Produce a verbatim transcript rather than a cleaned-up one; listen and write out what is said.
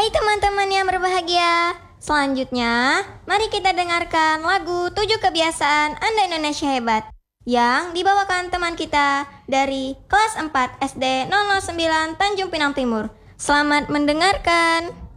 Hai teman-teman yang berbahagia. Selanjutnya, mari kita dengarkan lagu tujuh Kebiasaan Anda Indonesia Hebat yang dibawakan teman kita dari kelas empat S D nol nol sembilan Tanjung Pinang Timur. Selamat mendengarkan.